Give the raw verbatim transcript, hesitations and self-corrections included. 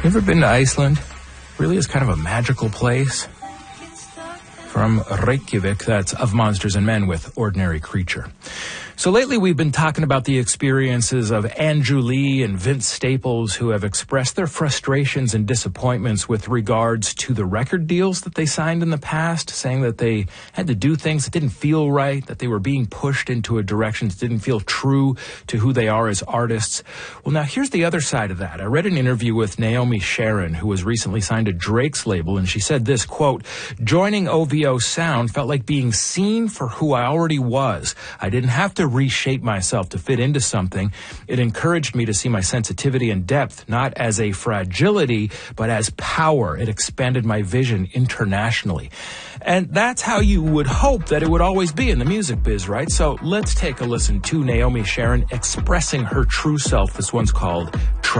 You ever been to Iceland? Really is kind of a magical place. From Reykjavik, that's Of Monsters and Men with Ordinary Creature. So lately we've been talking about the experiences of Andrew Lee and Vince Staples, who have expressed their frustrations and disappointments with regards to the record deals that they signed in the past, saying that they had to do things that didn't feel right, that they were being pushed into a direction that didn't feel true to who they are as artists. Well, now here's the other side of that. I read an interview with Naomi Sharon, who was recently signed to Drake's label, and she said this, quote, "Joining O V O Sound felt like being seen for who I already was. I didn't have to reshape myself to fit into something. It encouraged me to see my sensitivity and depth not as a fragility, but as power. It expanded my vision internationally." And that's how you would hope that it would always be in the music biz, right? So let's take a listen to Naomi Sharon expressing her true self. This one's called Try.